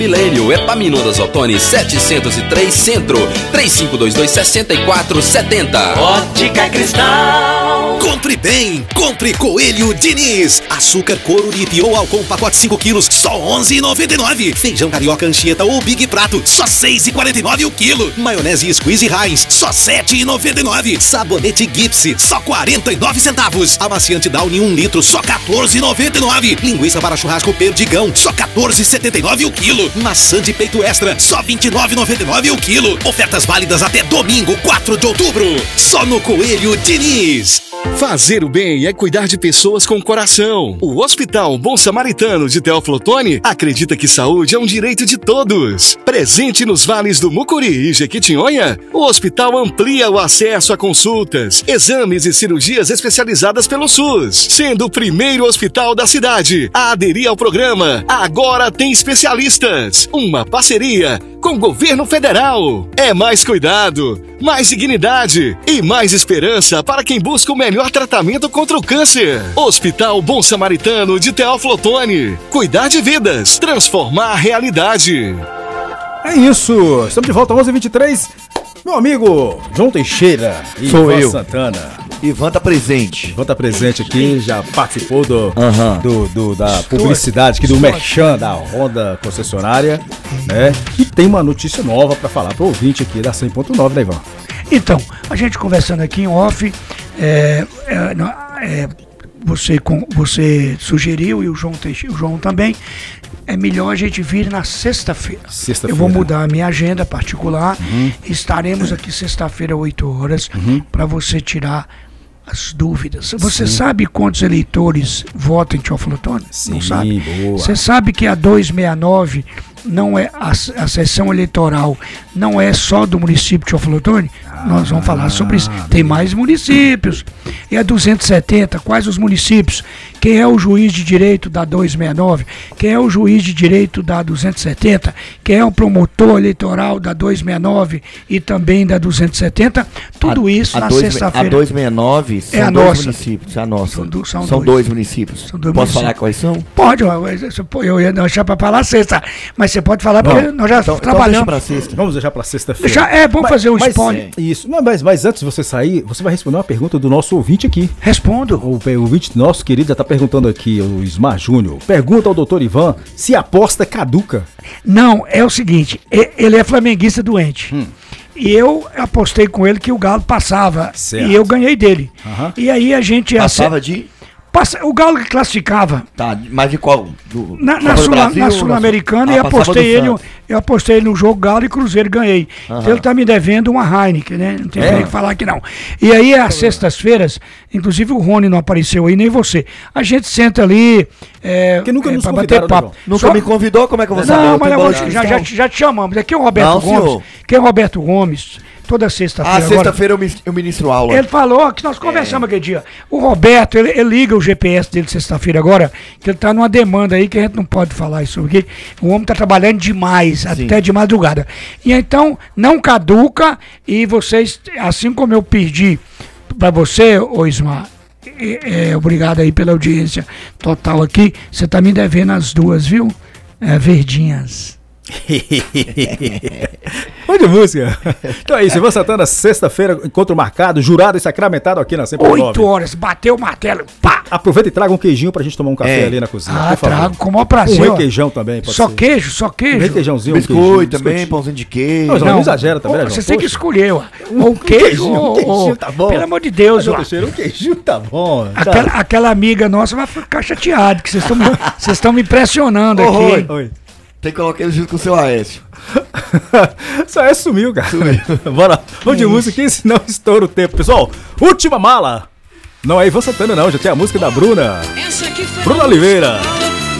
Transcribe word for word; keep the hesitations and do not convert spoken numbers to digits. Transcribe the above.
Milênio, Epaminondas Ottoni setecentos e três Centro, três cinco dois dois, seis quatro sete zero. Ótica Cristal. Compre bem, compre Coelho Diniz. Açúcar Couro Lip ou Alcon pacote cinco quilos, só onze reais e noventa e nove centavos. Feijão carioca Anchieta ou Big Prato, só seis reais e quarenta e nove centavos o quilo. Maionese Squeeze Heinz, só sete reais e noventa e nove centavos. Sabonete Gipsy, só quarenta e nove centavos. Amaciante Downy um litro, só quatorze reais e noventa e nove centavos. Linguiça para churrasco Perdigão, só quatorze reais e setenta e nove centavos o quilo. Maçã de peito extra, só vinte e nove reais e noventa e nove centavos o quilo. Ofertas válidas até domingo, quatro de outubro. Só no Coelho Diniz. Fazer o bem é cuidar de pessoas com coração. O Hospital Bom Samaritano de Teófilo Otoni acredita que saúde é um direito de todos. Presente nos vales do Mucuri e Jequitinhonha, o hospital amplia o acesso a consultas, exames e cirurgias especializadas pelo SUS, sendo o primeiro hospital da cidade a aderir ao programa Agora Tem Especialistas, uma parceria com o governo federal. É mais cuidado, mais dignidade e mais esperança para quem busca o melhor tratamento contra o câncer. Hospital Bom Samaritano de Teófilo Otoni. Cuidar de vidas, transformar a realidade. É isso, estamos de volta às onze e vinte e três. Meu amigo João Teixeira e Sou Ivan eu. Santana. Ivan tá presente. Ivan tá presente aqui, já participou do, Uhum. do, do- da publicidade aqui, do merchan da Honda concessionária, né? E tem uma notícia nova pra falar pro ouvinte aqui da cem ponto nove, né, Ivan? Então, a gente conversando aqui em off, é, é, não, é, você, com, você sugeriu e o João, Teixe- o João também, é melhor a gente vir na sexta-feira. Sexta-feira. Eu vou mudar a minha agenda particular. Estaremos aqui sexta-feira, oito horas, para você tirar as dúvidas. Você sabe quantos eleitores votam em Teófilo Otoni? Sim, Não sabe? boa. Você sabe que a duzentos e sessenta e nove não é a, a sessão eleitoral não é só do município de Teófilo Otoni? Nós vamos falar sobre isso. Tem mais municípios. E a duzentos e setenta, quais os municípios? Quem é o juiz de direito da duzentos e sessenta e nove? Quem é o juiz de direito da duzentos e setenta? Quem é o promotor eleitoral da duzentos e sessenta e nove e também da duzentos e setenta? Tudo isso a na dois- sexta-feira. A duzentos e sessenta e nove são É a dois nossa. municípios, é a nossa. São do- são São dois. dois municípios. São dois Posso municípios. falar quais são? Pode, ó, isso, pô, eu ia deixar para falar sexta, mas você pode falar porque Não, nós já Então, então trabalhamos. deixa pra sexta. Vamos deixar pra sexta-feira. Já é bom Mas- fazer o mas- spoiler. Isso, não, mas, mas antes de você sair, você vai responder uma pergunta do nosso ouvinte aqui. Respondo. O, o ouvinte nosso querido já tá perguntando aqui, o Ismar Júnior. Pergunta ao doutor Ivan se a aposta caduca. Não, é o seguinte, e- ele é flamenguista doente. Hum. E eu apostei com ele que o Galo passava. Certo. E eu ganhei dele. Aham. E aí a gente... Passava ace- de. passa- o Galo que classificava Tá, mas de qual? Do, na, na Copa do Sul- Brasil na ou Sul-Americana Ah, e passava apostei do ele, Santos. eu apostei ele no jogo Galo e Cruzeiro e ganhei. Então ele tá me devendo uma Heineken, né? Não tem É? nem que falar que não. E aí às sextas-feiras, inclusive o Rony não apareceu aí, nem você. A gente senta ali é, Porque nunca é, nos pra convidaram, bater né, papo. João? Nunca Só- me convidou, como é que eu vou saber? Não, Eu mas tenho eu vou bola te- de já, já, cristal. já te chamamos. Aqui é o Roberto Não, Gomes. senhor. Quem é o Roberto Gomes? Toda sexta-feira. Ah, agora. sexta-feira eu, mis- eu ministro aula. Ele falou que nós conversamos aquele dia. O Roberto, ele, ele liga o G P S dele sexta-feira agora, que ele tá numa demanda aí que a gente não pode falar isso aqui. O homem tá trabalhando demais, Sim. até de madrugada. E então, não caduca, e vocês, assim como eu pedi pra você, ô Ismar, é, é, obrigado aí pela audiência total aqui, você tá me devendo as duas, viu? É, verdinhas. Onde música? Então é isso, Ivan Santana, sexta-feira, encontro marcado, jurado e sacramentado aqui na cem ponto nove. Oito horas, bateu o martelo, pá! Aproveita e traga um queijinho pra gente tomar um café É. ali na cozinha. Ah, por favor. trago com o maior prazer. Um ó. requeijão também, pode Só ser. queijo, só Um queijo. requeijãozinho, um Biscoito queijinho, também, biscoitinho. pãozinho de queijo. Não, não, Não. não exagera também, né, Ô, João? você tem que Poxa. escolher, ó. Ou queijo, queijinho, ou, um queijinho ou- tá bom. pelo amor de Deus, João ó. Teixeira, um queijinho tá bom. tá. Aquela, aquela amiga nossa vai ficar chateada, que vocês estão me, vocês estão me impressionando Ô, aqui. Rui. hein? Oi. Tem que colocar ele junto com o seu Aécio. Só é sumiu, cara. Bora. Vamos de música, senão estoura o tempo. Pessoal, última mala. Não é Ivan Santana, não. Já tem a música da Bruna. Bruna Oliveira.